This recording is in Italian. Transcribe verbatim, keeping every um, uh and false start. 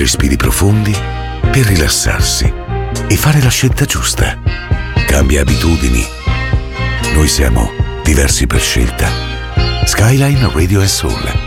respiri profondi per rilassarsi e fare la scelta giusta. Cambia abitudini. Noi siamo diversi per scelta. Skyline Radio and Soul.